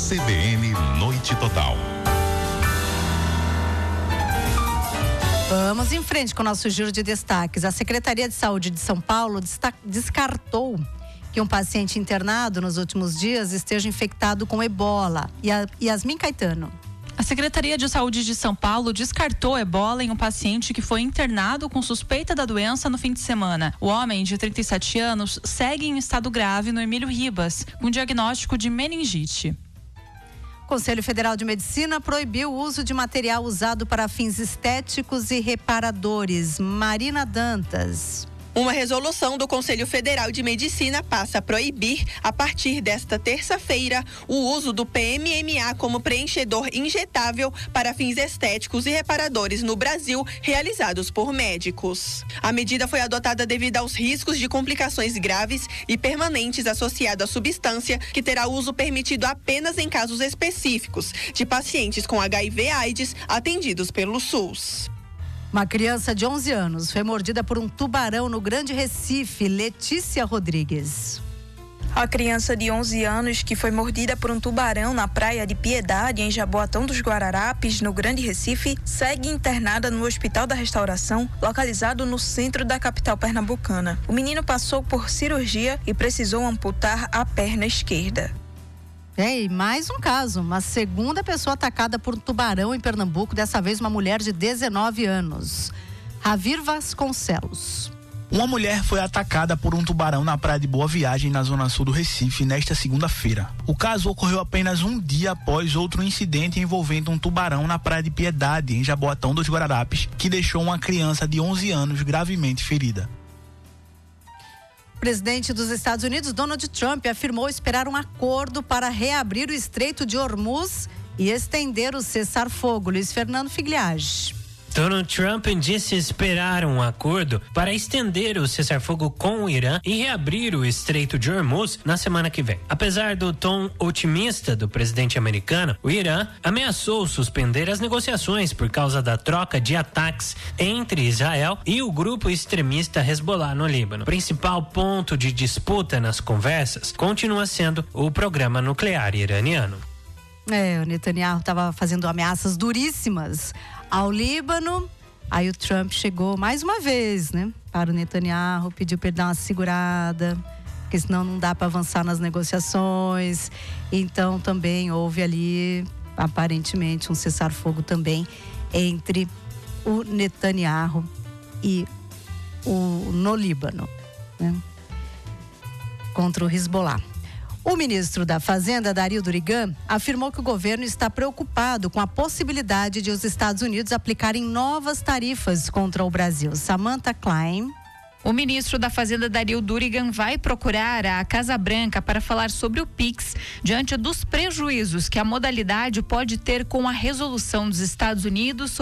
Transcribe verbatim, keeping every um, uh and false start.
C B N Noite Total. Vamos em frente com o nosso giro de destaques. A Secretaria de Saúde de São Paulo descartou que um paciente internado nos últimos dias esteja infectado com ebola. E a Yasmin Caetano. A Secretaria de Saúde de São Paulo descartou ebola em um paciente que foi internado com suspeita da doença no fim de semana. O homem, de trinta e sete anos, segue em estado grave no Emílio Ribas, com diagnóstico de meningite. O Conselho Federal de Medicina proibiu o uso de material usado para fins estéticos e reparadores. Marina Dantas. Uma resolução do Conselho Federal de Medicina passa a proibir, a partir desta terça-feira, o uso do P M M A como preenchedor injetável para fins estéticos e reparadores no Brasil, realizados por médicos. A medida foi adotada devido aos riscos de complicações graves e permanentes associados à substância, que terá uso permitido apenas em casos específicos de pacientes com H I V/AIDS atendidos pelo SUS. Uma criança de onze anos foi mordida por um tubarão no Grande Recife. Letícia Rodrigues. A criança de onze anos que foi mordida por um tubarão na praia de Piedade, em Jaboatão dos Guararapes, no Grande Recife, segue internada no Hospital da Restauração, localizado no centro da capital pernambucana. O menino passou por cirurgia e precisou amputar a perna esquerda. É, e mais um caso, uma segunda pessoa atacada por um tubarão em Pernambuco, dessa vez uma mulher de dezenove anos. Ravir Vasconcelos. Uma mulher foi atacada por um tubarão na praia de Boa Viagem, na zona sul do Recife, nesta segunda-feira. O caso ocorreu apenas um dia após outro incidente envolvendo um tubarão na praia de Piedade, em Jaboatão dos Guararapes, que deixou uma criança de onze anos gravemente ferida. O presidente dos Estados Unidos, Donald Trump, afirmou esperar um acordo para reabrir o Estreito de Hormuz e estender o cessar-fogo. Luiz Fernando Figliage. Donald Trump disse esperar um acordo para estender o cessar-fogo com o Irã e reabrir o Estreito de Hormuz na semana que vem. Apesar do tom otimista do presidente americano, o Irã ameaçou suspender as negociações por causa da troca de ataques entre Israel e o grupo extremista Hezbollah no Líbano. O principal ponto de disputa nas conversas continua sendo o programa nuclear iraniano. É, o Netanyahu estava fazendo ameaças duríssimas ao Líbano. Aí o Trump chegou mais uma vez, né, para o Netanyahu, pediu para ele dar uma segurada, porque senão não dá para avançar nas negociações. Então também houve ali, aparentemente, um cessar-fogo também entre o Netanyahu e o no Líbano, né, contra o Hezbollah. O ministro da Fazenda, Dario Durigan, afirmou que o governo está preocupado com a possibilidade de os Estados Unidos aplicarem novas tarifas contra o Brasil. Samantha Klein. O ministro da Fazenda, Dario Durigan, vai procurar a Casa Branca para falar sobre o Pix, diante dos prejuízos que a modalidade pode ter com a resolução dos Estados Unidos